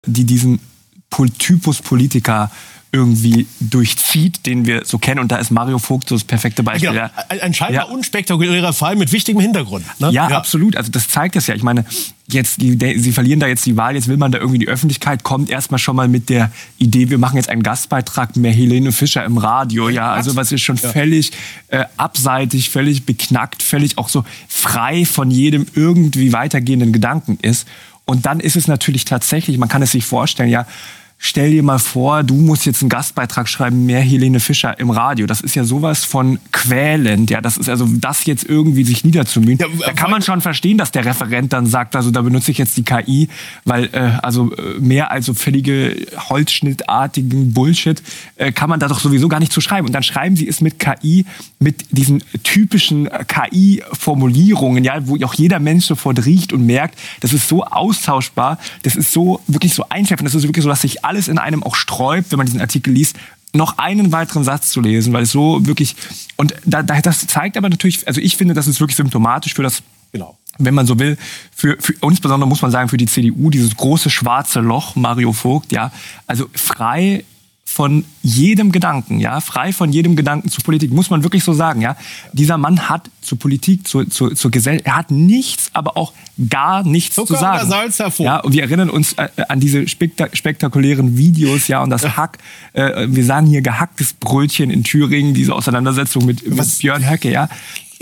die diesen Typus Politiker irgendwie durchzieht, den wir so kennen. Und da ist Mario Vogt so das perfekte Beispiel. Genau. Ein scheinbar unspektakulärer Fall mit wichtigem Hintergrund. Ne? Ja, absolut. Also das zeigt es ja. Ich meine, sie verlieren da jetzt die Wahl, jetzt will man da irgendwie in die Öffentlichkeit, kommt erstmal schon mal mit der Idee, wir machen jetzt einen Gastbeitrag mehr Helene Fischer im Radio. Ja, also was ist schon völlig abseitig, völlig beknackt, völlig auch so frei von jedem irgendwie weitergehenden Gedanken ist. Und dann ist es natürlich tatsächlich, man kann es sich vorstellen, ja, stell dir mal vor, du musst jetzt einen Gastbeitrag schreiben, mehr Helene Fischer im Radio. Das ist ja sowas von quälend. Ja, das ist also, das jetzt irgendwie sich niederzumühen. Ja, da kann man schon verstehen, dass der Referent dann sagt, also da benutze ich jetzt die KI, weil mehr als so völlige holzschnittartigen Bullshit kann man da doch sowieso gar nicht zu schreiben. Und dann schreiben sie es mit KI, mit diesen typischen KI-Formulierungen, ja, wo auch jeder Mensch sofort riecht und merkt, das ist so austauschbar, das ist so wirklich so einschläfernd, das ist wirklich so, dass sich alles in einem auch sträubt, wenn man diesen Artikel liest, noch einen weiteren Satz zu lesen, weil es so wirklich, und das zeigt aber natürlich, also ich finde, das ist wirklich symptomatisch für das, wenn man so will, für insbesondere muss man sagen, für die CDU, dieses große schwarze Loch, Mario Vogt, ja, also frei von jedem Gedanken, ja, frei von jedem Gedanken zur Politik, muss man wirklich so sagen, ja. Dieser Mann hat zur Politik, zur Gesellschaft, er hat nichts, aber auch gar nichts zu sagen. Zucker oder Salz hervor. Ja, und wir erinnern uns an diese spektakulären Videos, ja, und das Hack, wir sagen hier gehacktes Brötchen in Thüringen, diese Auseinandersetzung mit Björn Höcke, ja.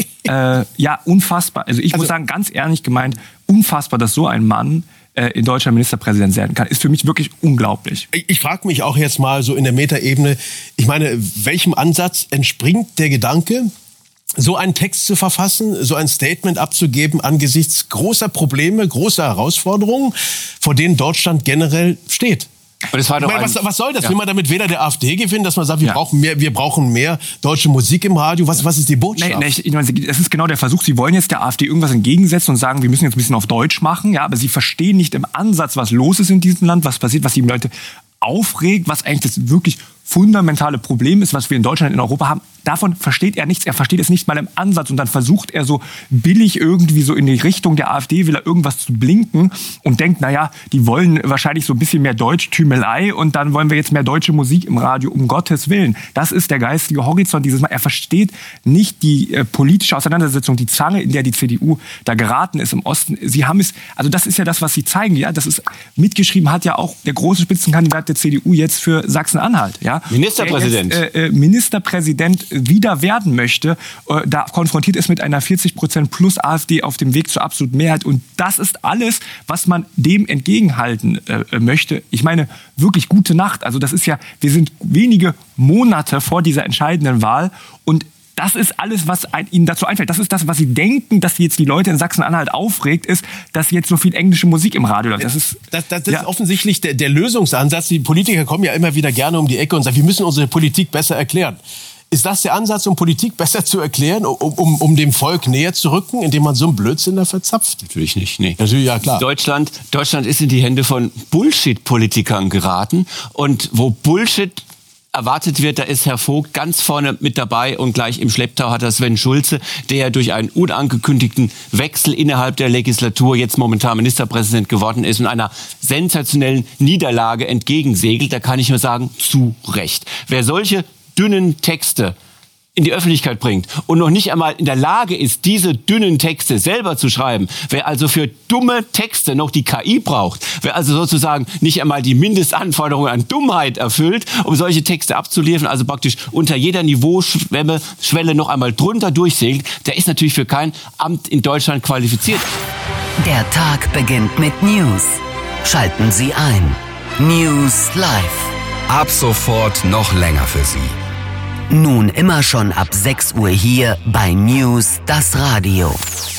Ja, unfassbar. Also ich muss sagen, ganz ehrlich gemeint, unfassbar, dass so ein Mann in Deutschland Ministerpräsident werden kann, ist für mich wirklich unglaublich. Ich frage mich auch jetzt mal so in der Metaebene, ich meine, welchem Ansatz entspringt der Gedanke, so einen Text zu verfassen, so ein Statement abzugeben angesichts großer Probleme, großer Herausforderungen, vor denen Deutschland generell steht? Und es war doch was soll das? Ja. Will man damit weder der AfD gewinnen, dass man sagt, wir brauchen mehr deutsche Musik im Radio? Was ist die Botschaft? Ich meine, es ist genau der Versuch. Sie wollen jetzt der AfD irgendwas entgegensetzen und sagen, wir müssen jetzt ein bisschen auf Deutsch machen. Ja, aber sie verstehen nicht im Ansatz, was los ist in diesem Land, was passiert, was die Leute aufregt, was eigentlich das wirklich fundamentale Problem ist, was wir in Deutschland, in Europa haben. Davon versteht er nichts. Er versteht es nicht mal im Ansatz. Und dann versucht er so billig irgendwie so in die Richtung der AfD, will er irgendwas zu blinken und denkt, naja, die wollen wahrscheinlich so ein bisschen mehr Deutschtümelei und dann wollen wir jetzt mehr deutsche Musik im Radio, um Gottes Willen. Das ist der geistige Horizont dieses Mal. Er versteht nicht die politische Auseinandersetzung, die Zange, in der die CDU da geraten ist im Osten. Sie haben es, also das ist ja das, was sie zeigen. Ja, das ist mitgeschrieben, hat ja auch der große Spitzenkandidat der CDU jetzt für Sachsen-Anhalt. Ja, Ministerpräsident. Der jetzt, Ministerpräsident wieder werden möchte, da konfrontiert ist mit einer 40% plus AfD auf dem Weg zur absoluten Mehrheit. Und das ist alles, was man dem entgegenhalten möchte. Ich meine, wirklich gute Nacht. Also das ist ja, wir sind wenige Monate vor dieser entscheidenden Wahl und das ist alles, was ihnen dazu einfällt. Das ist das, was sie denken, dass jetzt die Leute in Sachsen-Anhalt aufregt, ist, dass jetzt so viel englische Musik im Radio läuft. Das ist offensichtlich der Lösungsansatz. Die Politiker kommen ja immer wieder gerne um die Ecke und sagen, wir müssen unsere Politik besser erklären. Ist das der Ansatz, um Politik besser zu erklären, um dem Volk näher zu rücken, indem man so einen Blödsinn da verzapft? Natürlich nicht, nee. Natürlich, ja klar. Deutschland ist in die Hände von Bullshit-Politikern geraten. Und wo Bullshit erwartet wird, da ist Herr Vogt ganz vorne mit dabei und gleich im Schlepptau hat er Sven Schulze, der durch einen unangekündigten Wechsel innerhalb der Legislatur jetzt momentan Ministerpräsident geworden ist und einer sensationellen Niederlage entgegensegelt. Da kann ich nur sagen, zu Recht. Wer solche dünnen Texte in die Öffentlichkeit bringt und noch nicht einmal in der Lage ist, diese dünnen Texte selber zu schreiben, wer also für dumme Texte noch die KI braucht, wer also sozusagen nicht einmal die Mindestanforderungen an Dummheit erfüllt, um solche Texte abzuliefern, also praktisch unter jeder Niveauschwelle noch einmal drunter durchsegelt, der ist natürlich für kein Amt in Deutschland qualifiziert. Der Tag beginnt mit News. Schalten Sie ein. News Live. Ab sofort noch länger für Sie. Nun immer schon ab 6 Uhr hier bei News, das Radio.